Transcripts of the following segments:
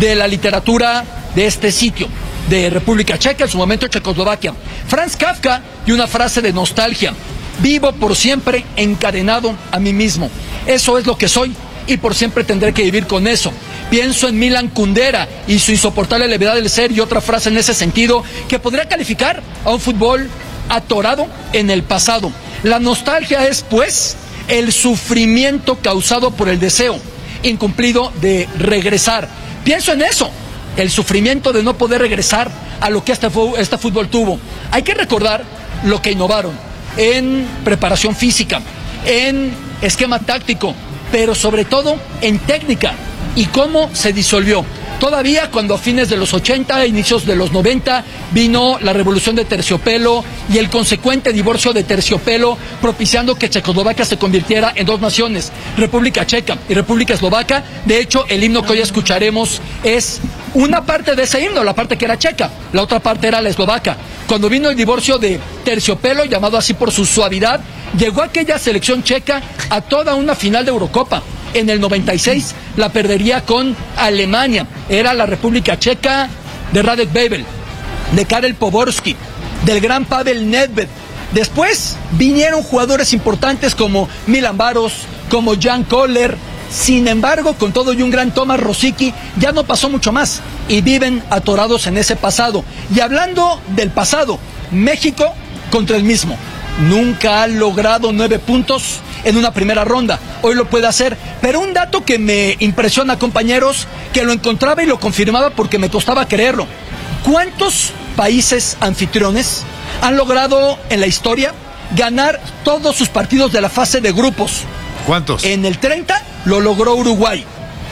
de la literatura de este sitio, de República Checa, en su momento Checoslovaquia. Franz Kafka, y una frase de nostalgia: vivo por siempre encadenado a mí mismo. Eso es lo que soy y por siempre tendré que vivir con eso. Pienso en Milan Kundera y su insoportable levedad del ser, y otra frase en ese sentido que podría calificar a un fútbol atorado en el pasado. La nostalgia es, pues, el sufrimiento causado por el deseo incumplido de regresar. Pienso en eso, el sufrimiento de no poder regresar a lo que este fútbol tuvo. Hay que recordar lo que innovaron en preparación física, en esquema táctico, pero sobre todo en técnica, y cómo se disolvió. Todavía cuando a fines de los 80, inicios de los 90, vino la revolución de terciopelo y el consecuente divorcio de terciopelo, propiciando que Checoslovaquia se convirtiera en dos naciones, República Checa y República Eslovaca. De hecho, el himno que hoy escucharemos es una parte de ese himno, la parte que era checa, la otra parte era la eslovaca. Cuando vino el divorcio de terciopelo, llamado así por su suavidad, llegó aquella selección checa a toda una final de Eurocopa. En el 96 la perdería con Alemania. Era la República Checa de Radek Babel, de Karel Poborský, del gran Pavel Nedved. Después vinieron jugadores importantes como Milan Baros, como Jan Koller. Sin embargo, con todo y un gran Tomáš Rosický, ya no pasó mucho más y viven atorados en ese pasado. Y hablando del pasado, México contra el mismo. Nunca ha logrado 9 puntos en una primera ronda. Hoy lo puede hacer, pero un dato que me impresiona, compañeros, que lo encontraba y lo confirmaba porque me costaba creerlo. ¿Cuántos países anfitriones han logrado en la historia ganar todos sus partidos de la fase de grupos? ¿Cuántos? En el 30 lo logró Uruguay.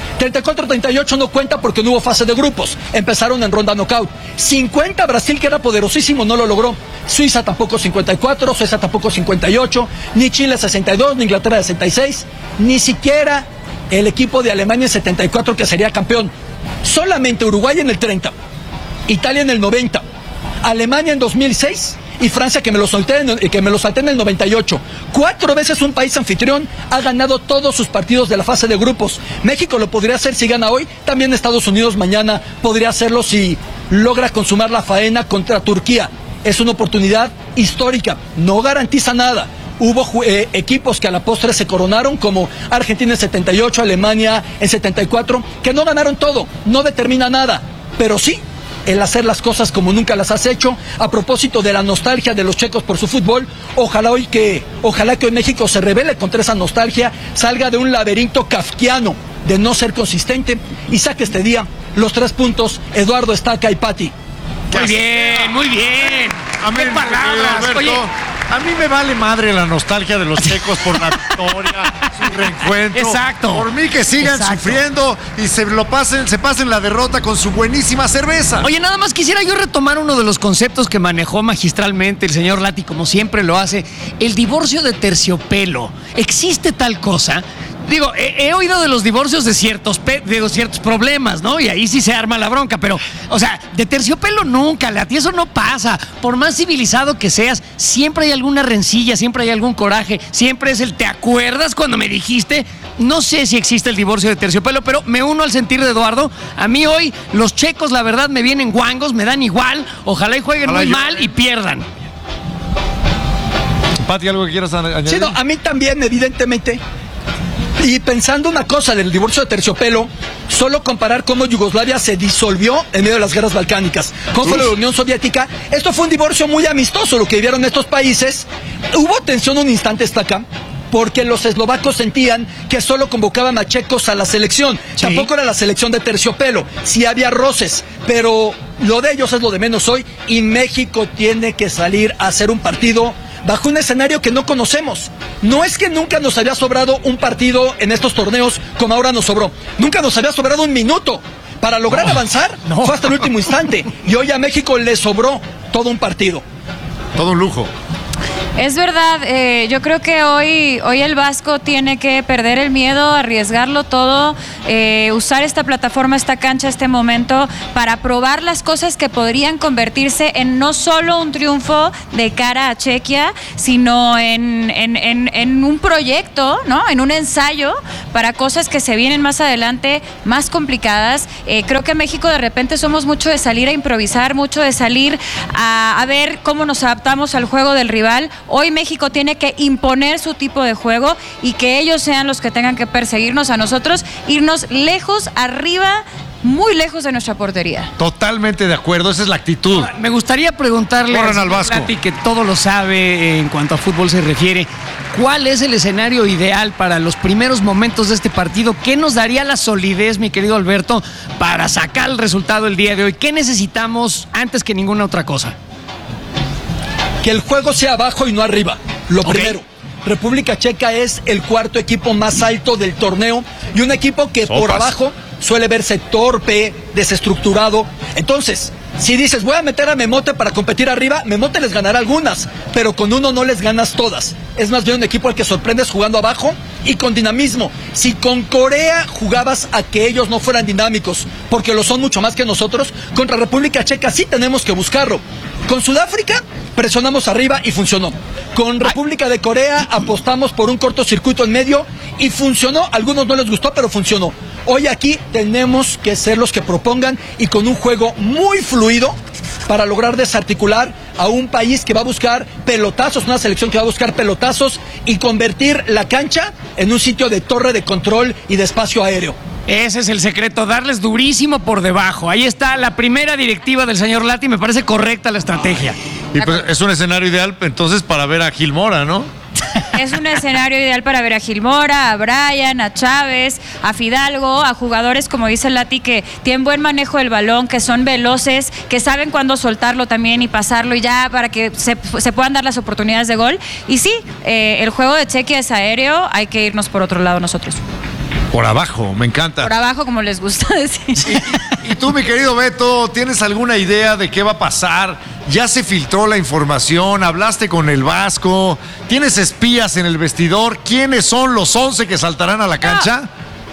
34-38 no cuenta porque no hubo fase de grupos. Empezaron en ronda knockout. 50, Brasil, que era poderosísimo, no lo logró. Suiza tampoco 54, Suiza tampoco 58, ni Chile 62, ni Inglaterra 66, ni siquiera el equipo de Alemania en 74, que sería campeón. Solamente Uruguay en el 30, Italia en el 90, Alemania en 2006 y Francia, que me lo salté en el 98. 4 veces un país anfitrión ha ganado todos sus partidos de la fase de grupos. México lo podría hacer si gana hoy, también Estados Unidos mañana podría hacerlo si logra consumar la faena contra Turquía. Es una oportunidad histórica, no garantiza nada. Hubo equipos que a la postre se coronaron, como Argentina en 78, Alemania en 74, que no ganaron todo, no determina nada, pero sí el hacer las cosas como nunca las has hecho. A propósito de la nostalgia de los checos por su fútbol, ojalá que hoy México se rebele contra esa nostalgia, salga de un laberinto kafkiano de no ser consistente y saque este día los 3 puntos, Eduardo, Estaca y Pati. Muy bien, muy bien. Amén. ¡Qué palabras! Oye, a mí me vale madre la nostalgia de los checos por la victoria, su reencuentro. Exacto. Por mí que sigan sufriendo y se pasen la derrota con su buenísima cerveza. Oye, nada más quisiera yo retomar uno de los conceptos que manejó magistralmente el señor Lati, como siempre lo hace, el divorcio de terciopelo. ¿Existe tal cosa? Digo, he oído de los divorcios de ciertos problemas, ¿no? Y ahí sí se arma la bronca, pero, o sea, de terciopelo nunca, Lati, eso no pasa. Por más civilizado que seas, siempre hay alguna rencilla, siempre hay algún coraje, siempre es el ¿te acuerdas cuando me dijiste? No sé si existe el divorcio de terciopelo, pero me uno al sentir de Eduardo. A mí hoy los checos, la verdad, me vienen guangos, me dan igual. Ojalá y jueguen muy mal y pierdan. Pati, ¿algo que quieras añadir? Sí, no, a mí también, evidentemente. Y pensando una cosa del divorcio de terciopelo, solo comparar cómo Yugoslavia se disolvió en medio de las guerras balcánicas, cómo fue la Unión Soviética. Esto fue un divorcio muy amistoso, lo que vivieron estos países. Hubo tensión un instante hasta acá, porque los eslovacos sentían que solo convocaban a checos a la selección. Sí. Tampoco era la selección de terciopelo, sí había roces, pero lo de ellos es lo de menos hoy, y México tiene que salir a hacer un partido bajo un escenario que no conocemos. No es que nunca nos había sobrado un partido en estos torneos como ahora nos sobró. Nunca nos había sobrado un minuto para lograr avanzar. Fue hasta el último instante. Y hoy a México le sobró todo un partido. Todo un lujo. Es verdad, yo creo que hoy el Vasco tiene que perder el miedo, arriesgarlo todo, usar esta plataforma, esta cancha, este momento para probar las cosas que podrían convertirse en no solo un triunfo de cara a Chequia, sino en un proyecto, ¿no? En un ensayo para cosas que se vienen más adelante, más complicadas. Creo que México de repente somos mucho de salir a improvisar, mucho de salir a ver cómo nos adaptamos al juego del rival. Hoy México tiene que imponer su tipo de juego y que ellos sean los que tengan que perseguirnos a nosotros, irnos lejos, arriba, muy lejos de nuestra portería. Totalmente de acuerdo, esa es la actitud. Me gustaría preguntarle Corran al Vasco, Lati, que todo lo sabe en cuanto a fútbol se refiere, ¿cuál es el escenario ideal para los primeros momentos de este partido? ¿Qué nos daría la solidez, mi querido Alberto, para sacar el resultado el día de hoy? ¿Qué necesitamos antes que ninguna otra cosa? Que el juego sea abajo y no arriba, lo primero. República Checa es el cuarto equipo más alto del torneo y un equipo que por abajo suele verse torpe, desestructurado. Entonces, si dices, voy a meter a Memote para competir arriba, Memote les ganará algunas, pero con uno no les ganas todas. Es más bien un equipo al que sorprendes jugando abajo y con dinamismo. Si con Corea jugabas a que ellos no fueran dinámicos, porque lo son mucho más que nosotros, contra República Checa sí tenemos que buscarlo. Con Sudáfrica presionamos arriba y funcionó. Con República de Corea apostamos por un cortocircuito en medio y funcionó. A algunos no les gustó, pero funcionó. Hoy aquí tenemos que ser los que propongan y con un juego muy fluido para lograr desarticular a un país que va a buscar pelotazos, una selección que va a buscar pelotazos y convertir la cancha en un sitio de torre de control y de espacio aéreo. Ese es el secreto, darles durísimo por debajo. Ahí está la primera directiva del señor Lati, me parece correcta la estrategia. Y pues es un escenario ideal entonces para ver a Gil Mora, ¿no? Es un escenario ideal para ver a Gil Mora, a Brian, a Chávez, a Fidalgo, a jugadores como dice Lati que tienen buen manejo del balón, que son veloces, que saben cuándo soltarlo también y pasarlo y ya para que se puedan dar las oportunidades de gol. Y sí, el juego de Chequia es aéreo, hay que irnos por otro lado nosotros. Por abajo, me encanta. Por abajo, como les gusta decir. Y tú, mi querido Beto, ¿tienes alguna idea de qué va a pasar? ¿Ya se filtró la información? ¿Hablaste con el Vasco? ¿Tienes espías en el vestidor? ¿Quiénes son los 11 que saltarán a la cancha?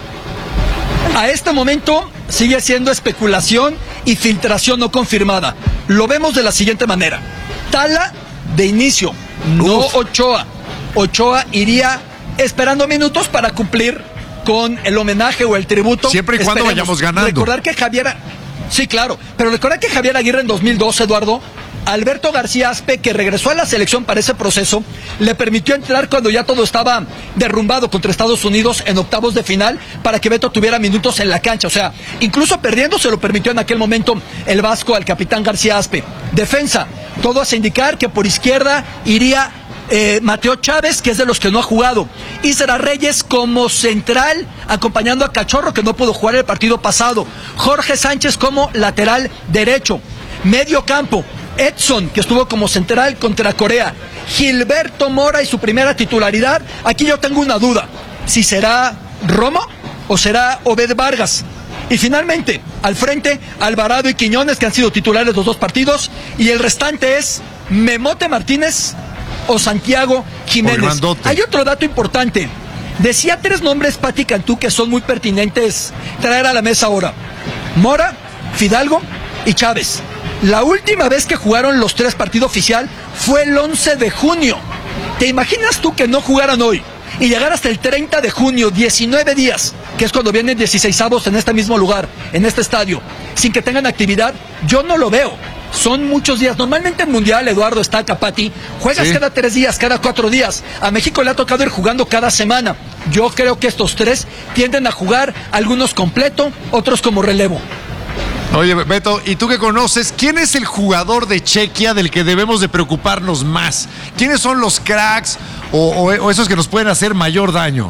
A este momento sigue siendo especulación y filtración no confirmada. Lo vemos de la siguiente manera. Tala de inicio, no Ochoa. Ochoa iría esperando minutos para cumplir con el homenaje o el tributo. Siempre y cuando vayamos ganando. Recordar que Javier... Sí, claro. Pero recordar que Javier Aguirre en 2012, Eduardo, Alberto García Aspe, que regresó a la selección para ese proceso, le permitió entrar cuando ya todo estaba derrumbado contra Estados Unidos en octavos de final para que Beto tuviera minutos en la cancha. O sea, incluso perdiendo se lo permitió en aquel momento el Vasco al capitán García Aspe. Defensa. Todo hace indicar que por izquierda iría Mateo Chávez, que es de los que no ha jugado. Isra Reyes como central, acompañando a Cachorro, que no pudo jugar el partido pasado. Jorge Sánchez como lateral derecho. Medio campo, Edson, que estuvo como central contra Corea. Gilberto Mora y su primera titularidad. Aquí yo tengo una duda. Si será Romo o será Obed Vargas. Y finalmente, al frente, Alvarado y Quiñones, que han sido titulares los dos partidos. Y el restante es Memote Martínez o Santiago Jiménez. Hay otro dato importante. Decía 3 nombres Pati Cantú que son muy pertinentes traer a la mesa ahora. Mora, Fidalgo y Chávez. La última vez que jugaron los 3 partidos oficial fue el 11 de junio. ¿Te imaginas tú que no jugaran hoy y llegar hasta el 30 de junio, 19 días, que es cuando vienen 16avos en este mismo lugar, en este estadio, sin que tengan actividad? Yo no lo veo. Son muchos días. Normalmente en Mundial, Eduardo, está Capati, juegas cada 3 días, cada 4 días. A México le ha tocado ir jugando cada semana. Yo creo que estos 3 tienden a jugar, algunos completo, otros como relevo. Oye, Beto, ¿y tú que conoces? ¿Quién es el jugador de Chequia del que debemos de preocuparnos más? ¿Quiénes son los cracks o esos que nos pueden hacer mayor daño?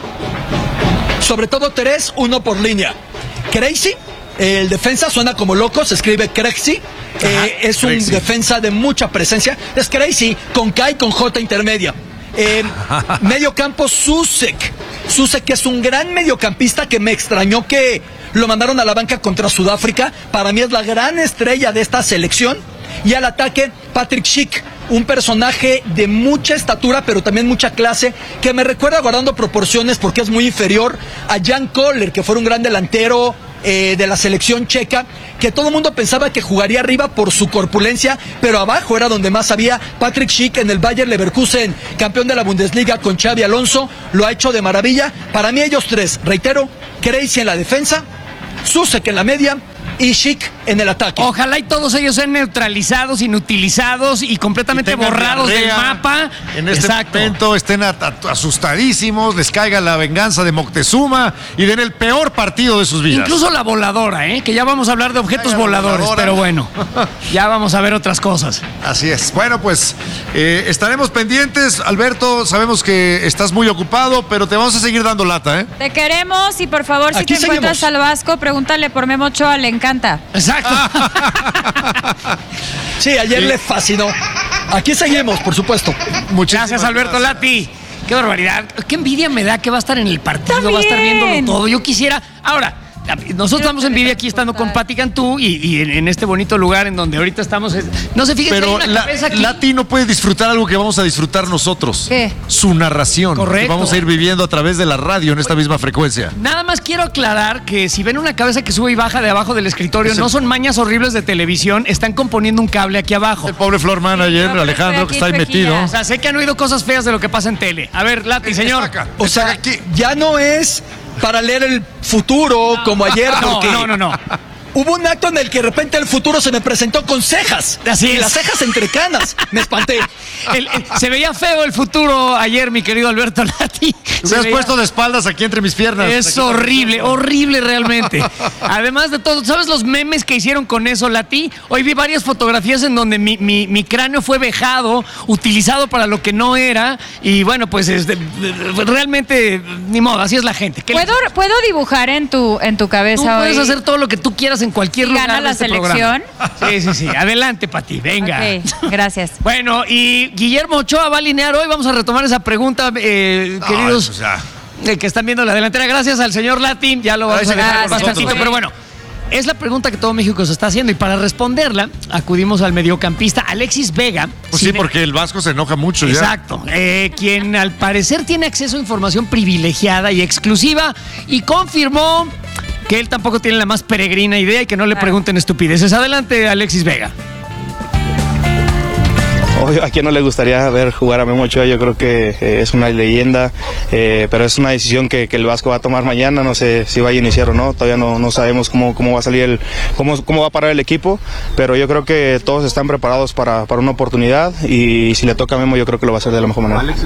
Sobre todo 3, 1 por línea. Crazy, el defensa suena como loco, se escribe Crazy. Es un defensa de mucha presencia. Es Crazy, con K y con J intermedia. Medio campo, Susek. Susek es un gran mediocampista que me extrañó que lo mandaron a la banca contra Sudáfrica. Para mí es la gran estrella de esta selección. Y al ataque, Patrick Schick, un personaje de mucha estatura, pero también mucha clase, que me recuerda, guardando proporciones, porque es muy inferior a Jan Koller, que fue un gran delantero de la selección checa, que todo el mundo pensaba que jugaría arriba por su corpulencia, pero abajo era donde más había. Patrick Schick en el Bayer Leverkusen, campeón de la Bundesliga con Xabi Alonso, lo ha hecho de maravilla. Para mí ellos tres, reitero, Crazy en la defensa, Susek en la media y Schick en el ataque. Ojalá y todos ellos sean neutralizados, inutilizados y completamente borrados del mapa. En este momento estén asustadísimos, les caiga la venganza de Moctezuma y den el peor partido de sus vidas. Incluso la voladora, que ya vamos a hablar de objetos voladores, pero bueno, ya vamos a ver otras cosas. Así es. Bueno, pues estaremos pendientes. Alberto, sabemos que estás muy ocupado, pero te vamos a seguir dando lata, ¿eh? Te queremos y por favor, si Aquí te encuentras seguimos. al Vasco, pregúntale por Memo Ochoa, le encanta. Exacto. Sí, ayer le fascinó. Aquí seguimos, por supuesto. Muchísimas Gracias, Alberto Lati. Qué barbaridad. Qué envidia me da que va a estar en el partido, va a estar viéndolo todo. Yo quisiera. Ahora, nosotros estamos en envidia aquí estando con Pati Cantú y en este bonito lugar en donde ahorita estamos. No sé, fíjense, Pero hay una cabeza aquí. Lati no puede disfrutar algo que vamos a disfrutar nosotros. ¿Qué? Su narración. Correcto. Que vamos a ir viviendo a través de la radio en esta misma frecuencia. Nada más quiero aclarar que si ven una cabeza que sube y baja de abajo del escritorio, no son mañas horribles de televisión, están componiendo un cable aquí abajo. El pobre floor manager, Yo Alejandro, estoy que está ahí aquí, metido. Pequilla. O sea, sé que han oído cosas feas de lo que pasa en tele. A ver, Lati, señor. O sea, ya no es para leer el futuro como ayer, porque No. hubo un acto en el que de repente el futuro se me presentó con cejas. Así y es. las cejas entrecanas. Me espanté. Se veía feo el futuro ayer, mi querido Alberto Lati. Se has puesto de espaldas aquí entre mis piernas. Es Aquí horrible, horrible realmente. Además de todo, ¿sabes los memes que hicieron con eso, Lati? Hoy vi varias fotografías en donde mi cráneo fue vejado, utilizado para lo que no era. Y bueno, pues realmente, ni modo, así es la gente. ¿Puedo dibujar en tu cabeza Tú puedes hoy? hacer todo lo que tú quieras en cualquier ¿Y lugar gana de la este selección? programa. Sí. Adelante, Pati, venga. Ok, gracias. Bueno, y Guillermo Ochoa va a alinear hoy. Vamos a retomar esa pregunta, queridos pues ya. que están viendo la delantera. Gracias al señor Lati. Ya lo vamos a dejar Gracias, bastantito, güey. pero bueno. Es la pregunta que todo México se está haciendo y para responderla acudimos al mediocampista Alexis Vega. Pues sí, porque el Vasco se enoja mucho ya. Exacto. Quien al parecer tiene acceso a información privilegiada y exclusiva y confirmó que él tampoco tiene la más peregrina idea y que no le pregunten estupideces. Adelante, Alexis Vega. Obvio, a quien no le gustaría ver jugar a Memo Ochoa, yo creo que es una leyenda, pero es una decisión que el Vasco va a tomar mañana, no sé si va a iniciar o no, todavía no sabemos cómo va a salir cómo va a parar el equipo, pero yo creo que todos están preparados para una oportunidad y si le toca a Memo yo creo que lo va a hacer de la mejor manera.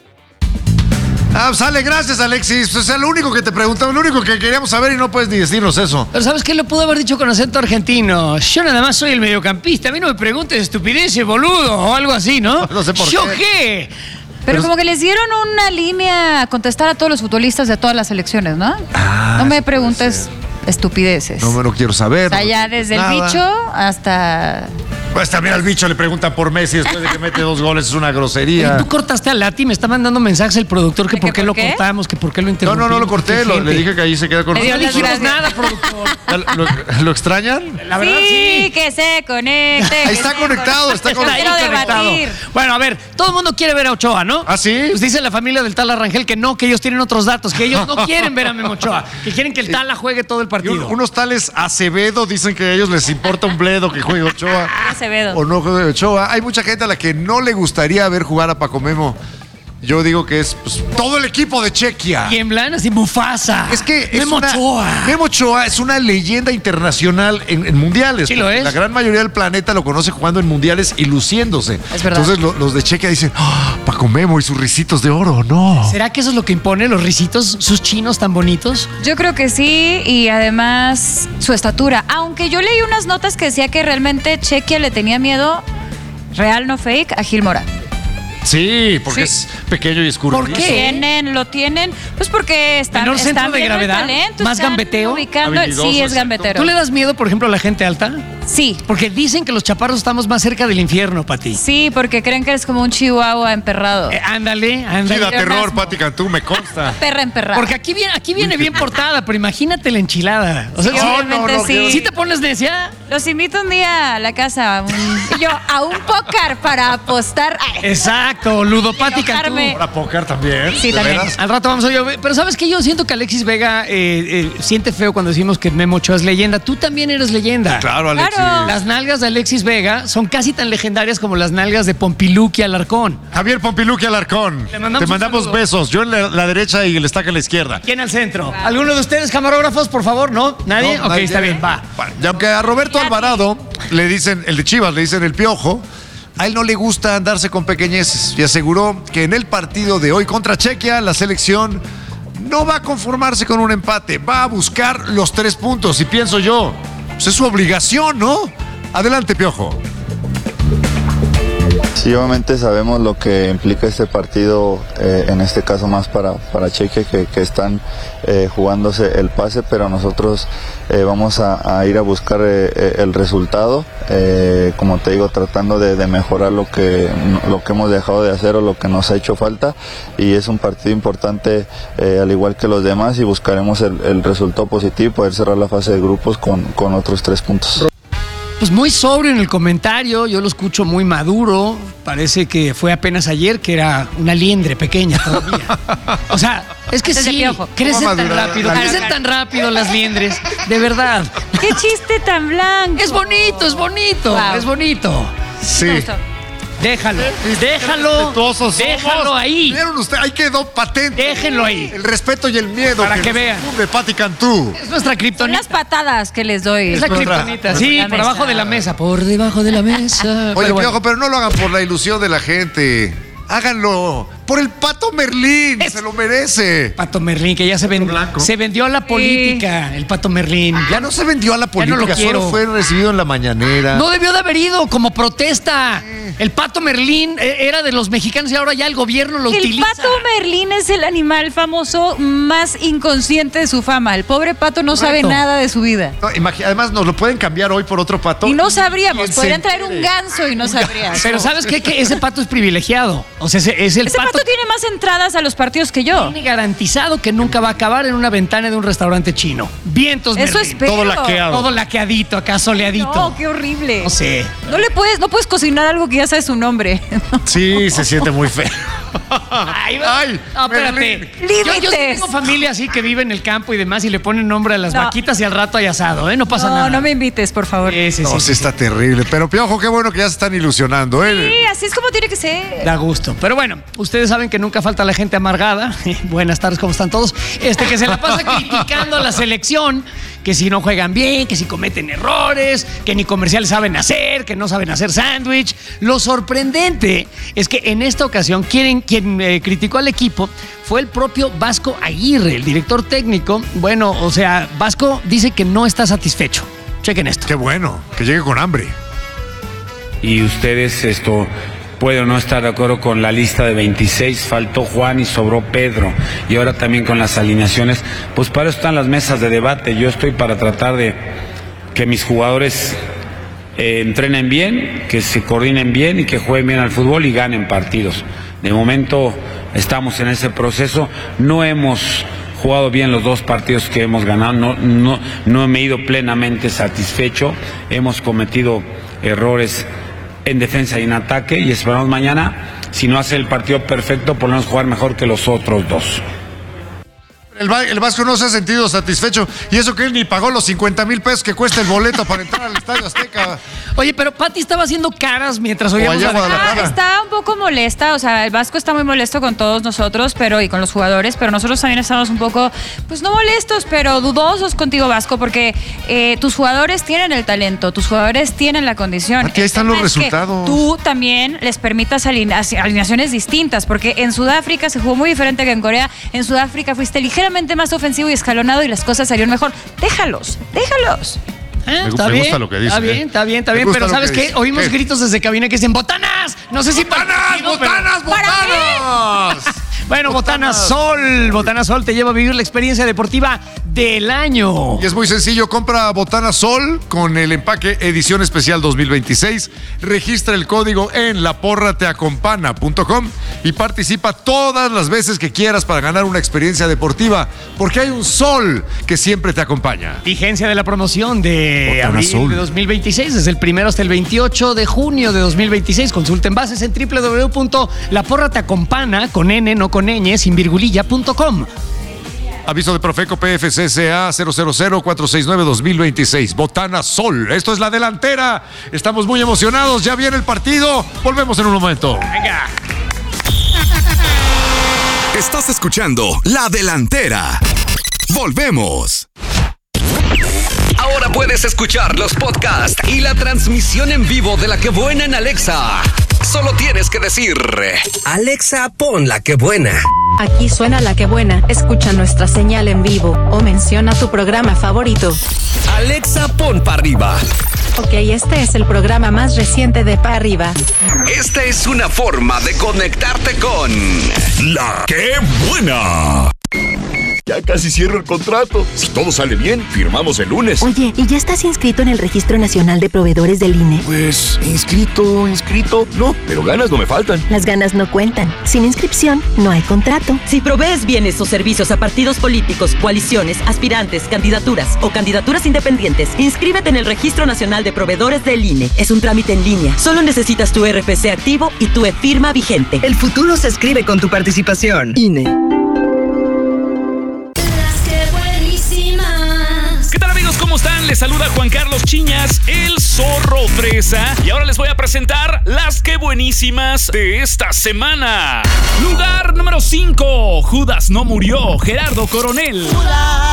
Sale, gracias, Alexis. O sea, lo único que te preguntamos, lo único que queríamos saber y no puedes ni decirnos eso. Pero ¿sabes qué? Lo pudo haber dicho con acento argentino. Yo nada más soy el mediocampista. A mí no me preguntes estupideces, boludo, o algo así, ¿no? No sé por ¿Yo qué. qué? Pero como que les dieron una línea a contestar a todos los futbolistas de todas las selecciones, ¿no? No me preguntes estupideces. No me lo quiero saber. O sea, no ya me desde el preguntes bicho nada. hasta... Pues también al bicho le preguntan por Messi después de que mete 2 goles, es una grosería. Tú cortaste a Lati, me está mandando mensajes el productor que ¿De por que qué por lo qué? cortamos, que por qué lo No, interrumpimos. no lo corté, Qué le gente. dije que ahí se queda con Le dio No las dijimos gracias. nada, productor. ¿Lo extrañan? La verdad, sí, sí. que se conecte. Ahí que está se conectado, está Está ahí Quiero conectado. debatir. Bueno, a ver, todo el mundo quiere ver a Ochoa, ¿no? ¿Ah, sí? Pues dice la familia del Tala Rangel que no, que ellos tienen otros datos, que ellos no quieren ver a Memo Ochoa, que quieren que el Tala juegue todo el Y partido. unos tales Acevedo dicen que a ellos les importa un bledo que juegue Ochoa. Acevedo. O no juegue Ochoa. Hay mucha gente a la que no le gustaría ver jugar a Paco Memo. Yo digo que es pues, todo el equipo de Chequia. Tiemblan así, Mufasa. Es que es Memo Ochoa. Memo Ochoa es una leyenda internacional en mundiales. Sí lo es. La gran mayoría del planeta lo conoce jugando en mundiales y luciéndose. Es verdad. Entonces los de Chequia dicen, "Ah, Paco Memo y sus risitos de oro, no. ¿Será que eso es lo que impone los risitos, sus chinos tan bonitos? Yo creo que sí, y además su estatura. Aunque yo leí unas notas que decía que realmente Chequia le tenía miedo, real no fake, a Gil Mora. Sí, porque Sí. es pequeño y escurridizo. ¿Por qué? Lo tienen, pues porque están, Menor centro están de viendo el gravedad, talento, más están gambeteo. ubicando- Habilidoso, sí, es exacto. gambetero. ¿Tú le das miedo, por ejemplo, a la gente alta? Sí. Porque dicen que los chaparros estamos más cerca del infierno, Pati. Sí, porque creen que eres como un chihuahua emperrado. Ándale, Sí, ándale. da terror, Orgasmo. Pati Cantú, me consta. Perra emperrada. Porque aquí viene bien portada, pero imagínate la enchilada. O sea, Sí, ¿sí- obviamente sí. ¿sí te pones necia? Los invito un día a la casa. Y yo, a un póker para apostar. Ay, Exacto, ludopática. Enojarme. Para póker también. Sí, ¿de también. veras? Al rato vamos a oír. Pero ¿sabes qué? Yo siento que Alexis Vega siente feo cuando decimos que Memo Ochoa es leyenda. Tú también eres leyenda. Claro, Alexis. Claro. Las nalgas de Alexis Vega son casi tan legendarias como las nalgas de Pompiluqui Alarcón. Javier Pompiluqui Alarcón. Le mandamos Te un mandamos saludo. besos. Yo en la derecha y el estaca en la izquierda. ¿Quién al centro? ¿Alguno de ustedes, camarógrafos, por favor? ¿No? ¿Nadie? No, ok, nadie. está bien, va. Y aunque a Roberto Alvarado le dicen, el de Chivas, le dicen el Piojo, a él no le gusta andarse con pequeñeces y aseguró que en el partido de hoy contra Chequia, la selección no va a conformarse con un empate, va a buscar los 3 puntos. Y pienso yo, pues es su obligación, ¿no? Adelante, Piojo. Sí, obviamente sabemos lo que implica este partido, en este caso más para Chequia, que están jugándose el pase, pero nosotros vamos a ir a buscar el resultado, como te digo, tratando de mejorar lo que hemos dejado de hacer o lo que nos ha hecho falta, y es un partido importante al igual que los demás, y buscaremos el resultado positivo y poder cerrar la fase de grupos con otros 3 puntos. Pues muy sobrio en el comentario, yo lo escucho muy maduro, parece que fue apenas ayer que era una liendre pequeña todavía. O sea, es que Antes de sí, Piojo. crecen ¿Cómo tan madurar? rápido, Claro, crecen tan rápido las liendres, de verdad. qué chiste tan blanco. Es bonito, es bonito, Wow. es bonito. Sí. Me gustó. Déjalo, Respetuosos déjalo somos. ahí, ¿Vieron usted? Ahí quedó patente. déjenlo ahí. El respeto y el miedo. Para que nos vean. infunde Pati Cantú. Es nuestra Son kriptonita. las patadas que les doy. Es la nuestra- kriptonita, sí, la por mesa. abajo de la mesa, por debajo de la mesa. Oye, Pero bueno. Piojo, pero no lo hagan por la ilusión de la gente. Háganlo por el Pato Merlín. Es- Se lo merece. Pato Merlín, que ya se vendió a la política, el Pato Merlín. Ya no se vendió a la Ya no política, lo quiero. solo fue recibido en la mañanera. No debió de haber ido como protesta. El Pato Merlín era de los mexicanos y ahora ya el gobierno lo El utiliza. pato Merlín es el animal famoso más inconsciente de su fama. El pobre pato no sabe Correcto. nada de su vida. No, además, nos lo pueden cambiar hoy por otro pato. Y no sabríamos. ¿Quién Podrían se traer un entere? ganso y no sabrías. Pero ¿sabes qué? Que ese pato es privilegiado. O sea, es el Ese pato tiene más entradas a los partidos que yo. tiene garantizado que nunca va a acabar en una ventana de un restaurante chino. Vientos Eso Merlín. espero. Todo laqueado. Todo laqueadito, acá soleadito. No, qué horrible. No sé. No puedes cocinar algo que ya sabes su nombre. Sí, se siente muy feo. Ay, Ay, no, espérate. Merlín. Yo Límites. tengo familia así que vive en el campo y demás y le ponen nombre a las No. vaquitas y al rato hay asado, ¿eh? No pasa nada. No me invites, por favor. Sí, sí, No, sí, sí sí. está terrible. Pero Piojo, qué bueno que ya se están ilusionando, ¿eh? Sí, así es como tiene que ser. Da gusto. Pero bueno, ustedes saben que nunca falta la gente amargada. Buenas tardes, ¿cómo están todos? Que se la pasa criticando a la selección, que si no juegan bien, que si cometen errores, que ni comerciales saben hacer, que no saben hacer sándwich. Lo sorprendente es que en esta ocasión quien criticó al equipo fue el propio Vasco Aguirre, el director técnico. Bueno, o sea, Vasco dice que no está satisfecho. Chequen esto. Qué bueno, que llegue con hambre. Y ustedes pueden no estar de acuerdo con la lista de 26, faltó Juan y sobró Pedro, y ahora también con las alineaciones, pues para eso están las mesas de debate. Yo estoy para tratar de que mis jugadores entrenen bien, que se coordinen bien y que jueguen bien al fútbol y ganen partidos. De momento estamos en ese proceso, no hemos jugado bien los 2 partidos que hemos ganado, no me he ido plenamente satisfecho, hemos cometido errores en defensa y en ataque, y esperamos mañana, si no hace el partido perfecto, por lo menos jugar mejor que los otros 2. El Vasco no se ha sentido satisfecho. Y eso que él ni pagó los 50,000 pesos que cuesta el boleto para entrar al Estadio Azteca. Oye, pero Pati estaba haciendo caras mientras O oíamos allá a en Guadalajara. Está un poco molesta, o sea, el Vasco está muy molesto con todos nosotros, y con los jugadores, pero nosotros también estamos un poco, pues no molestos, pero dudosos contigo, Vasco, porque tus jugadores tienen el talento, tus jugadores tienen la condición. Aquí ahí están los El tema es que resultados. tú también les permitas alineaciones distintas, porque en Sudáfrica se jugó muy diferente que en Corea. En Sudáfrica fuiste ligeramente más ofensivo y escalonado y las cosas salieron mejor. Déjalos. Me gusta lo que dice, Está bien, ¿eh? está bien, está Me bien. gusta Pero lo ¿sabes que qué? dice. Oímos ¿Qué? gritos desde cabina que dicen ¡Botana! botanas. No sé si ¡Botanas! Bueno, Botana Sol te lleva a vivir la experiencia deportiva del año. Y es muy sencillo, compra Botana Sol con el empaque edición especial 2026, registra el código en laporrateacompana.com y participa todas las veces que quieras para ganar una experiencia deportiva, porque hay un sol que siempre te acompaña. Vigencia de la promoción de Botana abril Sol de 2026, desde el 1 hasta el 28 de junio de 2026. Consulten bases en www.laporrateacompana, con N, no con ñ, sin virgulilla.com. Aviso de Profeco PFCSA 000-469-2026. Botana Sol. Esto es La Delantera. Estamos muy emocionados. Ya viene el partido. Volvemos en un momento. Venga. Estás escuchando La Delantera. Volvemos. Ahora puedes escuchar los podcasts y la transmisión en vivo de La Que Buena en Alexa. Solo tienes que decir: Alexa, pon La Que Buena. Aquí suena La Que Buena. Escucha nuestra señal en vivo o menciona tu programa favorito. Alexa, pon Pa' Arriba. Ok, este es el programa más reciente de Pa' Arriba. Esta es una forma de conectarte con La Que Buena. Ya casi cierro el contrato. Si todo sale bien, firmamos el lunes. Oye, ¿y ya estás inscrito en el Registro Nacional de Proveedores del INE? Pues, inscrito. No, pero ganas no me faltan. Las ganas no cuentan. Sin inscripción, no hay contrato. Si provees bienes o servicios a partidos políticos, coaliciones, aspirantes, candidaturas o candidaturas independientes, inscríbete en el Registro Nacional de Proveedores del INE. Es un trámite en línea. Solo necesitas tu RFC activo y tu e-firma vigente. El futuro se escribe con tu participación. INE. ¿Qué tal, amigos? ¿Cómo están? Les saluda Juan Carlos Chiñas, el Zorro Fresa. Y ahora les voy a presentar las que buenísimas de esta semana. Lugar número 5. Judas no murió. Gerardo Coronel.